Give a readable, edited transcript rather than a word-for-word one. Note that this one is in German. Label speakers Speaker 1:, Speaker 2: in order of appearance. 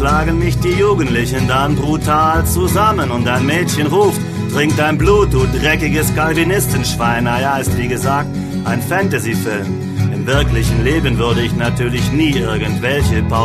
Speaker 1: schlagen mich die Jugendlichen dann brutal zusammen und ein Mädchen ruft: Trink dein Blut, du dreckiges Calvinistenschwein. Naja, ist wie gesagt ein Fantasy-Film. Im wirklichen Leben würde ich natürlich nie irgendwelche